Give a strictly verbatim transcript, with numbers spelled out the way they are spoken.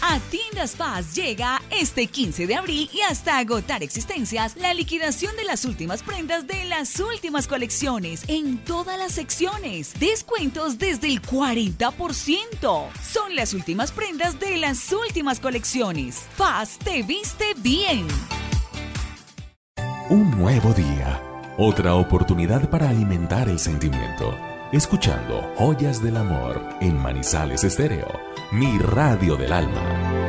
A Tiendas Paz llega este quince de abril y hasta agotar existencias la liquidación de las últimas prendas de las últimas colecciones en todas las secciones. Descuentos desde el cuarenta por ciento. Son las últimas prendas de las últimas colecciones. Paz te viste bien. Un nuevo día. Otra oportunidad para alimentar el sentimiento. Escuchando Joyas del Amor en Manizales Estéreo, mi radio del alma.